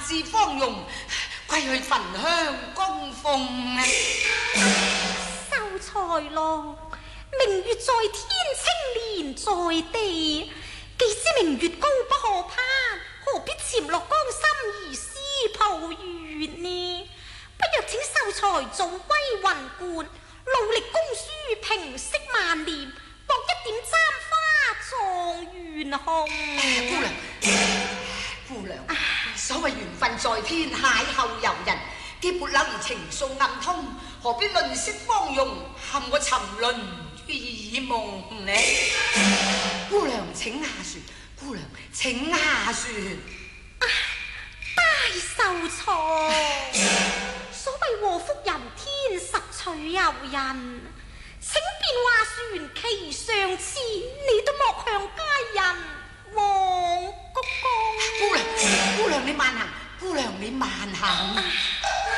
至芳容，歸去焚香供奉啊！ 秀才郎，明月在天，青蓮在地，既知明月高不可攀，何必潛落江心而思抱月呢？不若請秀才早歸雲觀，努力攻書平息萬念，博一點簪花狀元紅。 姑娘，所謂緣分在天，邂逅遊人，既撥柳而情愫暗通，何必吝嗇芳容，陷我沉淪於耳夢呢？姑娘請下船，姑娘請下船。 大秀才，所謂禍福由天，實取由人。請便話船期尚遲，你都莫向佳人望鞠躬。 姑娘你慢行，姑娘你慢行。